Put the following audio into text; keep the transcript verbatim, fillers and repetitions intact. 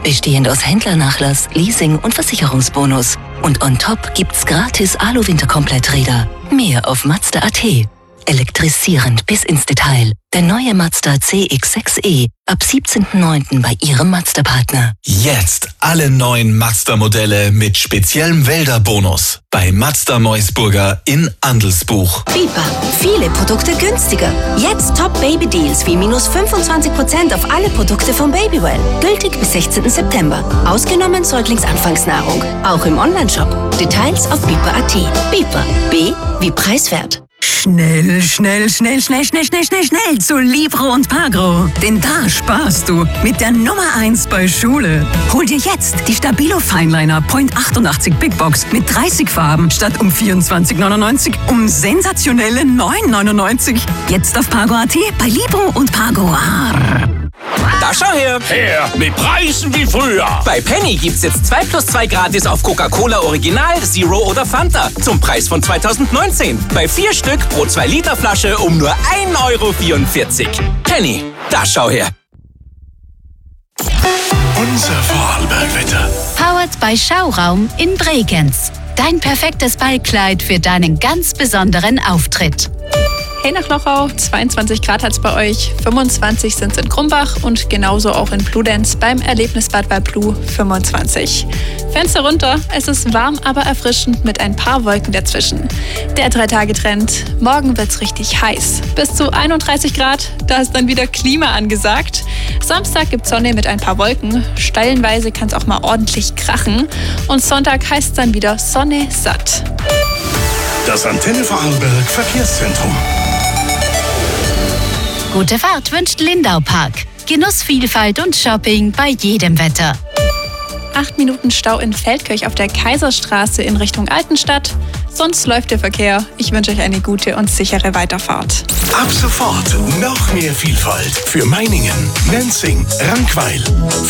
bestehend aus Händlernachlass, Leasing und Versicherungsbonus. Und on top gibt's gratis Alu-Winterkompletträder. Mehr auf Mazda punkt a t. Elektrisierend bis ins Detail. Der neue Mazda C X sechs E ab siebzehnten neunten bei Ihrem Mazda-Partner. Jetzt alle neuen Mazda-Modelle mit speziellem Wälder-Bonus bei Mazda Meusburger in Andelsbuch. Biber. Viele Produkte günstiger. Jetzt Top-Baby-Deals wie minus fünfundzwanzig Prozent auf alle Produkte von Babywell. Gültig bis sechzehnten September. Ausgenommen Säuglingsanfangsnahrung. Auch im Onlineshop. Details auf biber punkt a t. Biber. B wie preiswert. Schnell, schnell, schnell, schnell, schnell, schnell, schnell, schnell zu Libro und Pagro. Denn da sparst du mit der Nummer eins bei Schule. Hol dir jetzt die Stabilo Fineliner Point achtundachtzig Big Box mit dreißig Farben statt um vierundzwanzig neunundneunzig um sensationelle neun neunundneunzig. Jetzt auf Pagro punkt a t bei Libro und Pagro. Da schau her! Her, mit Preisen wie früher! Bei Penny gibt's jetzt zwei plus zwei gratis auf Coca-Cola Original, Zero oder Fanta zum Preis von zweitausendneunzehn. Bei vier Stück pro zwei Liter Flasche um nur ein Euro vierundvierzig. Penny, da schau her! Unser Vorarlbergwetter. Powered by Schauraum in Bregenz. Dein perfektes Ballkleid für deinen ganz besonderen Auftritt. Hey nach Lochau, zweiundzwanzig Grad hat's bei euch, fünfundzwanzig sind's in Krumbach und genauso auch in Bludenz beim Erlebnisbad Walpluh fünfundzwanzig. Fenster runter, es ist warm, aber erfrischend mit ein paar Wolken dazwischen. Der Drei-Tage-Trend, morgen wird's richtig heiß. Bis zu einunddreißig Grad, da ist dann wieder Klima angesagt. Samstag gibt's Sonne mit ein paar Wolken, stellenweise kann's auch mal ordentlich krachen und Sonntag heißt's dann wieder Sonne satt. Das Antenne Vorarlberg Verkehrszentrum. Gute Fahrt wünscht Lindau Park. Genuss, Vielfalt und Shopping bei jedem Wetter. Acht Minuten Stau in Feldkirch auf der Kaiserstraße in Richtung Altenstadt. Sonst läuft der Verkehr. Ich wünsche euch eine gute und sichere Weiterfahrt. Ab sofort noch mehr Vielfalt für Meiningen, Nenzing, Rankweil.